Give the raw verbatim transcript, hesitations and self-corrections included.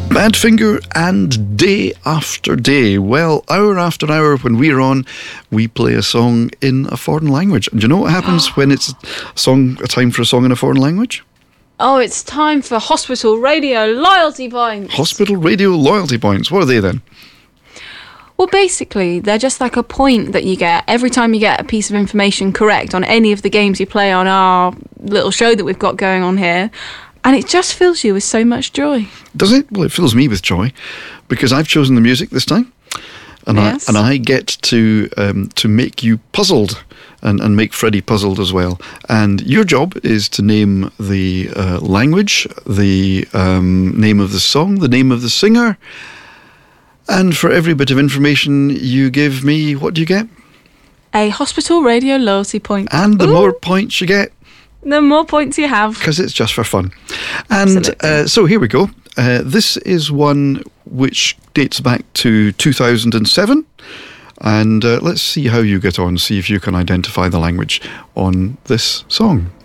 Badfinger and Day After Day. Well, hour after hour when we're on, we play a song in a foreign language. And do you know what happens when it's a song, a time for a song in a foreign language? Oh, it's time for Hospital Radio Loyalty Points. Hospital Radio Loyalty Points. What are they then? Well, basically, they're just like a point that you get every time you get a piece of information correct on any of the games you play on our little show that we've got going on here. And it just fills you with so much joy. Does it? Well, it fills me with joy because I've chosen the music this time. And, yes. I, and I get to um, to make you puzzled and, and make Freddie puzzled as well. And your job is to name the uh, language, the um, name of the song, the name of the singer. And for every bit of information you give me, what do you get? A Hospital Radio Loyalty Point. And the Ooh. more points you get, the more points you have. because it's just for fun. And uh, so here we go. Uh, this is one which dates back to two thousand seven. And uh, let's see how you get on, see if you can identify the language on this song.